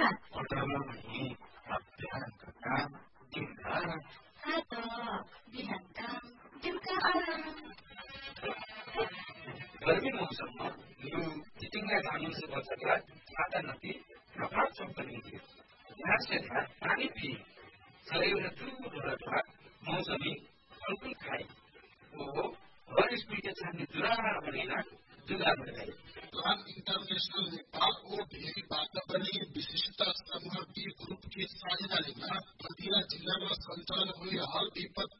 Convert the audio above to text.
अटोमा पनि बिहानको काम दिउँका बिहान काम दिउँका आराम। गर्मी मौसममा यो चिटिङ्गा घामिसे बच्चाका माता नदी प्रभाव चौकनी थियो। ध्यान से ध्यान पानी पिए शरीर ठुलो रखा मौसमी फलफुल खाए वो हर स्कूल के सामने जुड़ा बनेना जुड़ा बनाए। प्लान इंटरनेशनल नेपाल को भेरी वातावरण विशिष्ट समूह ग्रुप के साझेदारीमा बर्दिया जिल्लामा सञ्चालन हुने हल विपद